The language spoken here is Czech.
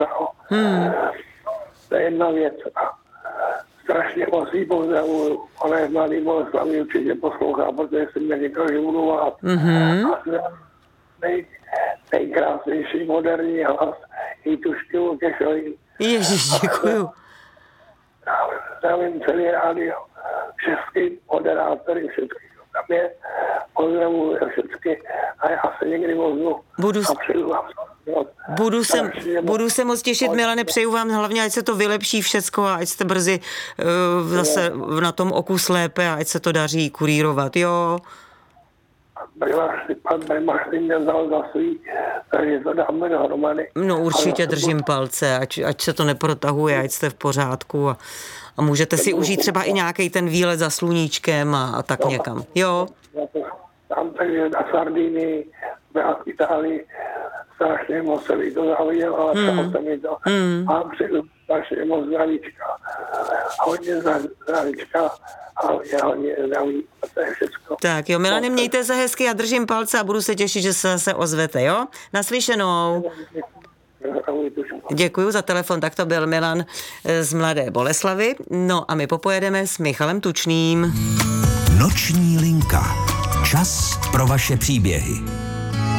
To je jedna věc. A strašně moc jí pozdravuju. Ona je mladý Boleslaví, určitě poslouchá, protože jsem mě říkal, že budu vás. Nejkrásnější moderní hlas i Tušky Lukešový. Ježiš, děkuju. Zdravím celý rádio, všechny moderátory, všechny, tam je, pozdravuju všechny a já se někdy ozvu a přeju vám. Budu se moc těšit, Milane, přeju vám hlavně, ať se to vylepší všecko a ať jste brzy zase na tom okus lépe a ať se to daří kurírovat, jo? Pan Brimaš mě vzal za svý, takže to dáme dohromady. No určitě držím palce, ať se to neprotahuje, ať jste v pořádku a můžete si užít třeba i nějaký ten výlet za sluníčkem a tak někam, jo? Tam takže na Sardinii, v Itálii, strašně moc se mi to zaviděl, ale se mi to. A přeju strašně moc zdravíčka. Hodně zdravíčka a hodně zdraví. A to je všecko. Tak jo, Milane, mějte se hezky a držím palce a budu se těšit, že se zase ozvete, jo? Naslyšenou. Děkuju za telefon, tak to byl Milan z Mladé Boleslavi. No a my popojedeme s Michalem Tučným. Noční linka. Čas pro vaše příběhy.